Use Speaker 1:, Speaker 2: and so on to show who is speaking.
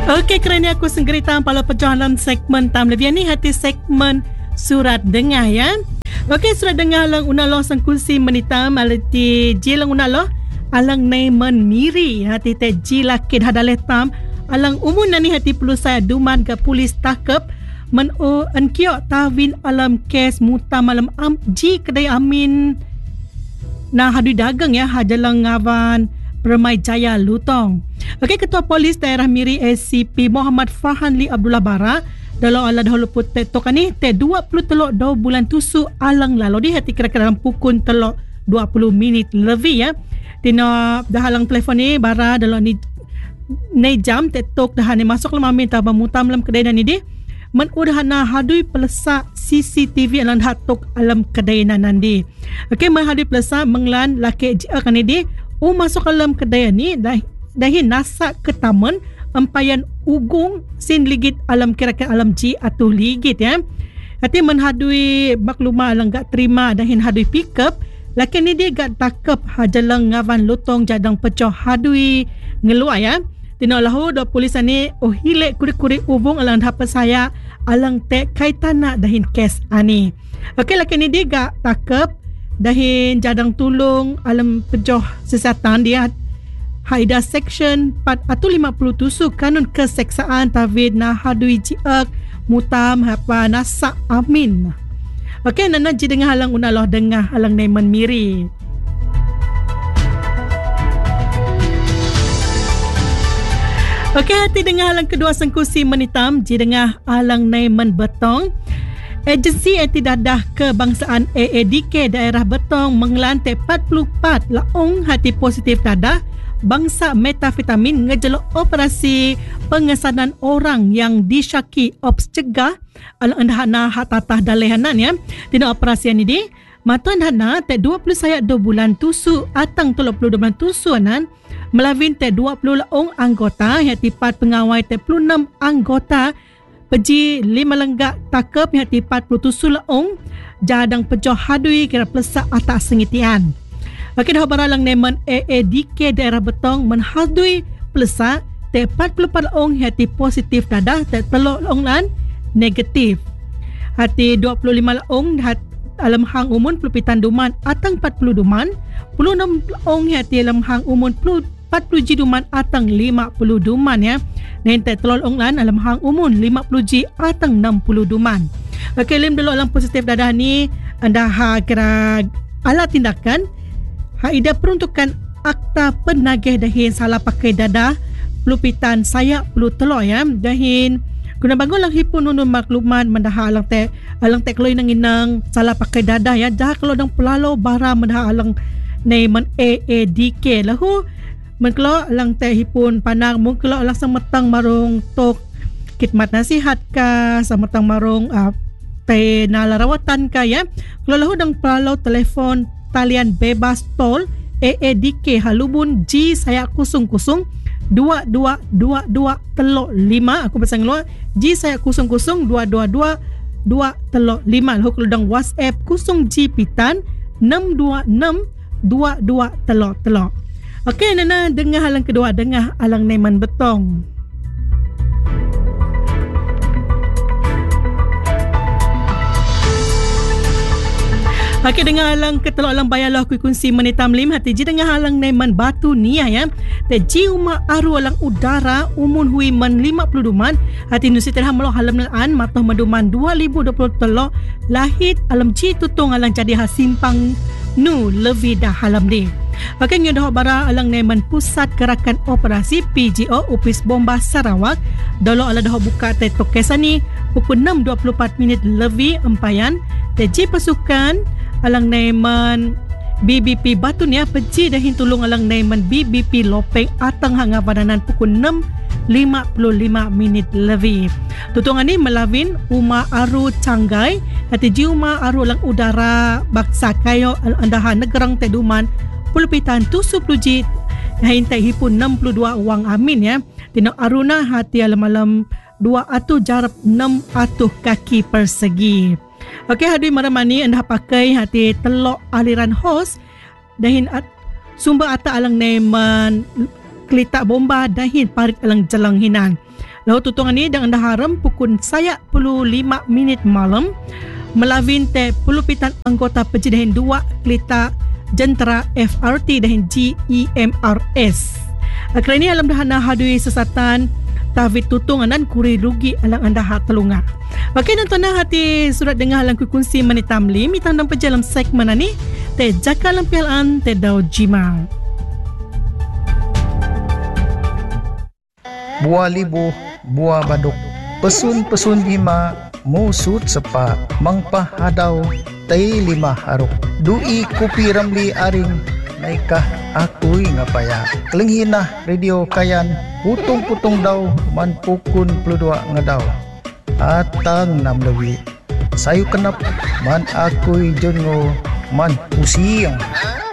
Speaker 1: Okey, kerana aku senggerita pala perjalanan segmen tam lebih ni hati segmen surat dengar ya. Okey, surat dengar lang unaloh sang kursi menitam alati jilang unaloh alang naiman miri hati te jilakid hadaleh tam alang umun nani hati perlu saya duman ke polis takap men o ankio tawin alam kes mutam alam ji kedai amin na hadu dagang ya hajalang ngawan Permai Jaya Lutong. Okey, Ketua Polis Daerah Miri ACP Muhammad Fahanli Abdullah Bara dalam ala dahulu putih tokan ni te 20 telok 2 bulan tusu alang lalu di hati kira-kira dalam pukul telok 20 minit lebih ya. Tina dah halang telefon ni Bara dalam ni jam te tok dah ni masuk lama minta bamutam dalam kedai ni di men udahana hadui pelesak CCTV alang hatok alam kedai nanandi. Okey, menghadui pelesak menglan laki akan ni di masuk alam kedai ni dahi nasak ke taman empayan ugung sin ligit alam kira-kira alam ji atau ligit ya. Hati menhadui maklumah alang gak terima dahin hadui pick up laki ni dia gak takap hajalang ngawan lotong jadang pecah hadui ngeluar ya. Tino lahu do polis ni hilek kurik-kurik ubung alang dapat saya alang te kaitan nak dahin kes ani. Okey, laki ni dia gak takap dahin jadang tulung alam pejoh kesihatan dia Haida Section 4 atau 50 tusuk kanun keseksaan tawid na hadui jiak mutam hapa nasak amin. Okey, nana ji dengar halang unaloh dengar halang naiman miri. Okey, hati dengar halang kedua sengkusi menitam ji dengar halang naiman betong. Agensi Anti Dadah Kebangsaan AADK Daerah Betong mengelantik 44 laung hati positif dadah bangsa metafetamin ngejelok operasi pengesanan orang yang disyaki ops cegah alang endahana hatatah dalehanan ya. Tina operasi ini matuan hana te 20 sayak 2 bulan tusu atang 32 bulan tusuanan melawin te 20 laung anggota hati 4 pengawai te 26 anggota Peji 5 lenggak takap hati 40 laung jadang pejoh hadui kira pelesak atas sengitian. Okey, dah baralang neman AADK Daerah Betong menhadui pelesak te 44 laung hati positif dadah te telok laung lan negatif. Hati 25 laung alam hang umun pelupitan duman atang 40 duman, 26 laung hati alam hang umun 40 ji duman atang 50 duman ya. Nanti telol onglan alam hang umun 50 ji atang 60 duman. Okey, lim dulu alam positif dadah ni anda kira ala tindakan haida peruntukan akta penagih dahin salah pakai dadah pelupitan sayak pelu telok ya. Dahin guna bangun lang hipun unun makluman mendah alang te keloi nang inang salah pakai dadah ya. Dah kalau dang pelalo bara mendah alang naiman AADK lahu mengkelo alang teh hipun panang mengkelo alang semetang marung tok khidmat nasihat ka semetang marung teh nala rawatan ka ya. Kalau lahu dang palau telefon talian bebas tol AADK halubun G saya kusung 2222 telok 5 aku pasang luar G saya kusung 222 telok 5 lahu kalau dang WhatsApp kusung G pitan 626 22 telok. Okey, nana dengar halang kedua dengar alang naiman betong. Okey, dengar halang ketelok alang bayalah kui kunsi menitam lim hati ji dengar halang naiman batu nia ya. Te ji uma aru alang udara umun hui man 50 duman hati nusi terham meloh halam lan matoh meduman 2020 telok lahit alam ji tutung alang jadi hasimpang nu lebih dah halam di. Okey, nyodoh bara alang naiman pusat gerakan operasi PGO Upis Bomba Sarawak dolo ala dah buka te tokesani pukul 6.24 minit lebih empayan teji pasukan alang naiman BBP Batunia peji dahin tulung alang naiman BBP Lopeng atang hanga padanan pukul 6.55 minit lebih. Tutungan ni melawin Uma Aru Canggai hati ji Uma Aru alang udara baksa kayo andahan negerang teduman pulupitan tusu pluji hintai hipun 62 wang amin ya. Tino aruna hati alam-alam 2 atu jarab 6 atu kaki persegi. Okey, hadui maramani anda pakai hati telok aliran hos dahin sumber ata alang neman kelita bomba dahin parit alang jelang hinan. Lalu tutungan ni dengan anda haram pukul saya 5 minit malam melawin te pulupitan anggota penjedahan 2 kelita jentera FRT dan GEMRS. Kali ini alam dahana hadui sesatan tawit tutungan dan kuri rugi alang anda hat telunga. Okey nonton hati surat dengar alang kunci menitam lim mitandang pejalam segmen ni te jakalam pialan te dau jimang.
Speaker 2: Buah libuh, buah baduk, pesun-pesun hima, musut sepa, mangpahadau, tay 5 haruk. Dui kupi ramli aring, naikah akui ngapaya. Kelenghinah radio kayan, putung-putung daw, man pukun peludua ngadaw. Atang 6 lewi, sayu kenap, man akui jongo, man pusing.